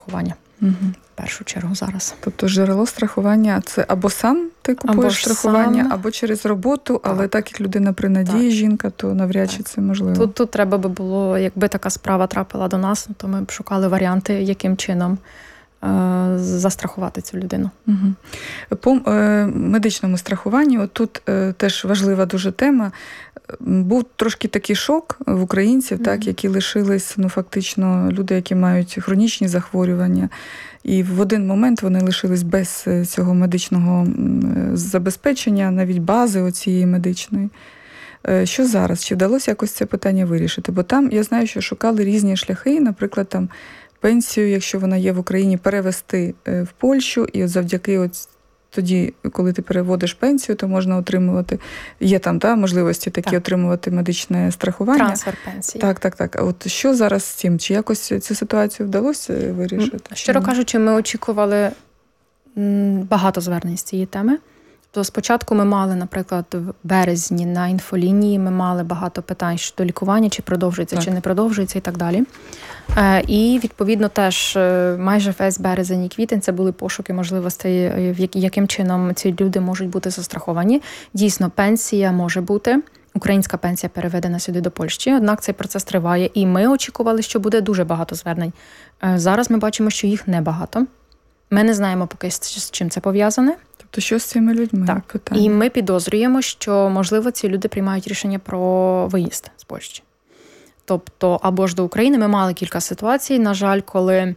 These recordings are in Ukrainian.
Угу. В першу чергу зараз. Тобто джерело страхування – це або сам ти купуєш страхування, або через роботу, але так як людина при надії, жінка, то навряд чи це можливо. Тут треба би було, якби така справа трапила до нас, то ми б шукали варіанти, яким чином застрахувати цю людину. Угу. По медичному страхуванню, тут теж важлива дуже тема. Був трошки такий шок в українців, так, які лишились, фактично, люди, які мають хронічні захворювання. І в один момент вони лишились без цього медичного забезпечення, навіть бази оцієї медичної. Що зараз? Чи вдалося якось це питання вирішити? Бо там, я знаю, що шукали різні шляхи, наприклад, там пенсію, якщо вона є в Україні, перевести в Польщу, і завдяки тоді, коли ти переводиш пенсію, то можна отримувати, є там можливості такі отримувати медичне страхування. Трансфер пенсії. Так. А от що зараз з цим? Чи якось цю ситуацію вдалося вирішити? Щиро кажучи, ми очікували багато звернень з цієї теми. То спочатку ми мали, наприклад, в березні на інфолінії ми мали багато питань щодо лікування, чи продовжується, чи не продовжується і так далі. І, відповідно, теж майже весь березень і квітень це були пошуки можливостей, яким чином ці люди можуть бути застраховані. Дійсно, пенсія може бути. Українська пенсія переведена сюди до Польщі, однак цей процес триває. І ми очікували, що буде дуже багато звернень. Зараз ми бачимо, що їх небагато. Ми не знаємо поки, з чим це пов'язане. Тобто, що з цими людьми? Так. Питання. І ми підозрюємо, що, можливо, ці люди приймають рішення про виїзд з Польщі. Тобто, або ж до України. Ми мали кілька ситуацій, на жаль, коли,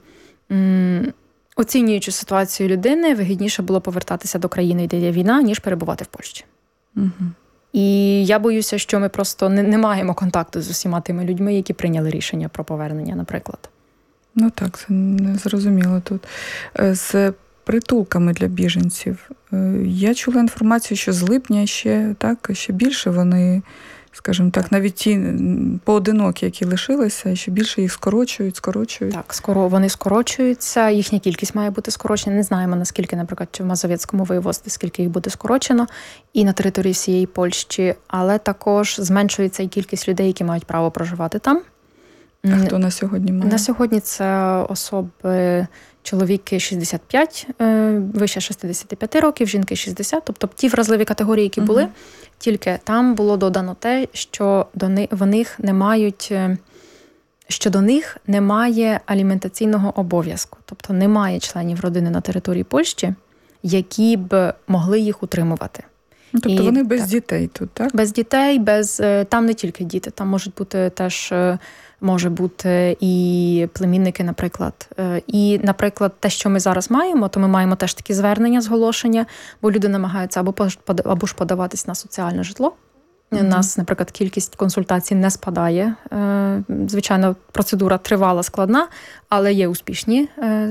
оцінюючи ситуацію людини, вигідніше було повертатися до країни, де є війна, ніж перебувати в Польщі. Угу. І я боюся, що ми просто не маємо контакту з усіма тими людьми, які прийняли рішення про повернення, наприклад. Так, це не зрозуміло тут. З притулками для біженців. Я чула інформацію, що з липня ще більше вони, скажімо так, навіть ті поодинокі, які лишилися, ще більше їх скорочують. Так, вони скорочуються, їхня кількість має бути скорочена. Не знаємо, наскільки, наприклад, чи в Мазовецькому воєводстві, скільки їх буде скорочено, і на території всієї Польщі, але також зменшується і кількість людей, які мають право проживати там. А хто на сьогодні має? На сьогодні це особи, чоловіки 65, вище 65 років, жінки 60. Тобто ті вразливі категорії, які були, тільки там було додано те, що до них немає аліментаційного обов'язку. Тобто немає членів родини на території Польщі, які б могли їх утримувати. Тобто вони без дітей тут, так? Без дітей, там не тільки діти, там можуть бути теж... Може бути і племінники, наприклад. І, наприклад, те, що ми зараз маємо, то ми маємо теж такі звернення, зголошення, бо люди намагаються або ж подаватись на соціальне житло. У нас, наприклад, кількість консультацій не спадає. Звичайно, процедура тривала, складна, але є успішні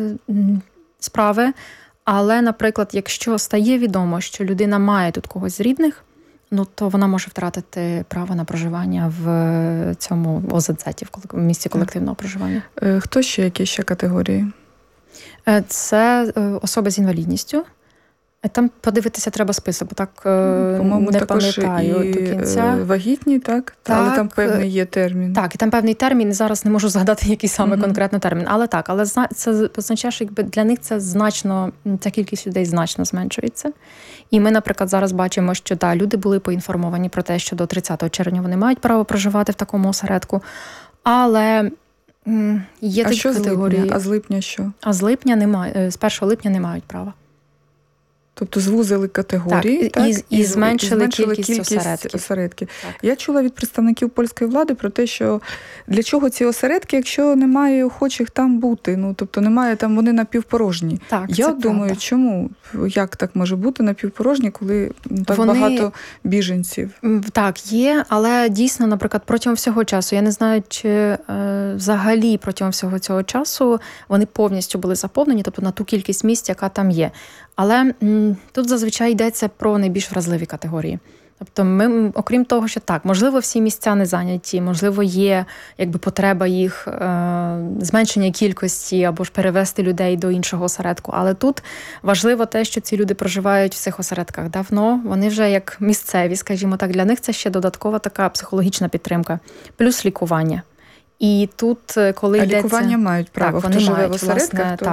справи. Але, наприклад, якщо стає відомо, що людина має тут когось з рідних, то вона може втратити право на проживання в цьому ОЗЗ, в місці колективного проживання. Хто які ще категорії? Це особи з інвалідністю. Там подивитися треба список, бо так по-моєму, не пам'ятаю до кінця. Вагітні, так? Але там певний є термін. Так, і там певний термін, і зараз не можу згадати, який саме конкретно термін. Але це означає, що для них ця кількість людей значно зменшується. І ми, наприклад, зараз бачимо, що люди були поінформовані про те, що до 30 червня вони мають право проживати в такому осередку. Але є такі категорії. А з липня що? А з липня немає, з 1 липня не мають права. Тобто звузили категорії, і зменшили кількість осередків. Я чула від представників польської влади про те, що для чого ці осередки, якщо немає охочих там бути, тобто немає там, вони напівпорожні. Я думаю, чому, як так може бути напівпорожні, коли багато біженців? Так, є, але дійсно, наприклад, протягом всього часу, я не знаю, чи взагалі протягом всього цього часу вони повністю були заповнені, тобто на ту кількість місць, яка там є. Але тут зазвичай йдеться про найбільш вразливі категорії. Тобто ми, окрім того, що можливо, всі місця не зайняті, можливо, є потреба їх зменшення кількості або ж перевести людей до іншого осередку. Але тут важливо те, що ці люди проживають в цих осередках давно, вони вже як місцеві, скажімо так, для них це ще додаткова така психологічна підтримка, плюс лікування. І тут, коли лікування мають право, хто живе в осередках, то